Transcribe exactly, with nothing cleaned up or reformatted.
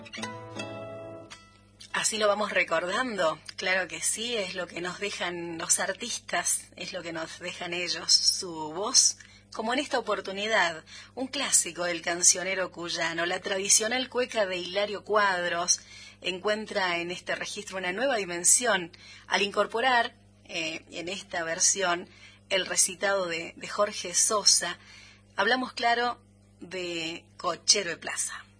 Así lo vamos recordando, claro que sí, es lo que nos dejan los artistas, es lo que nos dejan ellos, su voz, como en esta oportunidad, un clásico del cancionero cuyano, la tradicional cueca de Hilario Cuadros, encuentra en este registro una nueva dimensión al incorporar eh, en esta versión el recitado de, de Jorge Sosa. Hablamos, claro, de Cochero de Plaza.